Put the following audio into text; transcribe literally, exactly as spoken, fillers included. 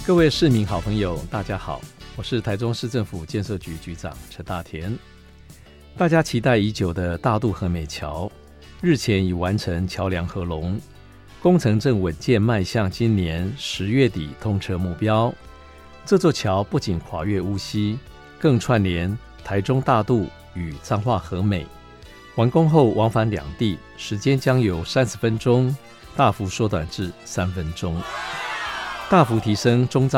各位市民好朋友大家好，我是台中市政府建设局局长陈大田。大家期待已久的大肚和美桥日前已完成桥梁合龙，工程正稳健迈向今年十月底通车目标。这座桥不仅跨越乌溪，更串联台中大肚与彰化和美，完工后往返两地时间将由三十分钟大幅缩短至三分钟，大幅提升中彰